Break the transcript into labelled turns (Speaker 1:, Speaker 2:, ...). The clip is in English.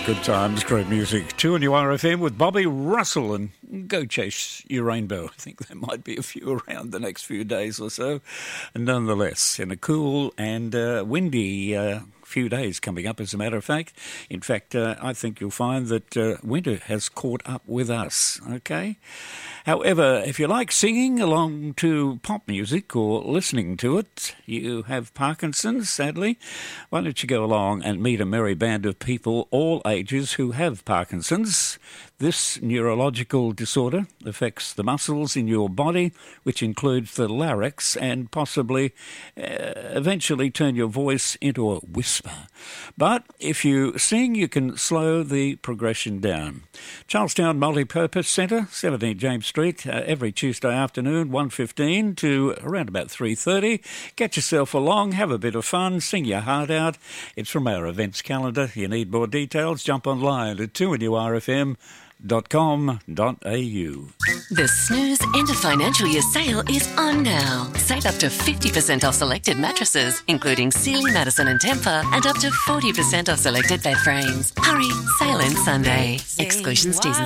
Speaker 1: Good times, great music. 2NURFM with Bobby Russell and Go Chase Your Rainbow. I think there might be a few around the next few days or so. And nonetheless, in a cool and windy few days coming up, as a matter of fact. In fact, I think you'll find that winter has caught up with us, okay? However, if you like singing along to pop music or listening to it, you have Parkinson's, sadly, why don't you go along and meet a merry band of people, all ages, who have Parkinson's. This neurological disorder affects the muscles in your body, which includes the larynx, and possibly eventually turn your voice into a whisper. But if you sing, you can slow the progression down. Charlestown Multipurpose Centre, 17 James Street, every Tuesday afternoon, 1:15 to around about 3:30. Get yourself along, have a bit of fun, sing your heart out. It's from our events calendar. You need more details, jump online at 2NURFM.com.au.
Speaker 2: The Snooze End of Financial Year sale is on now. Save up to 50% off selected mattresses, including Sealy, Madison and Tempur, and up to 40% off selected bed frames. Hurry, sale ends Sunday. Exclusions, T's and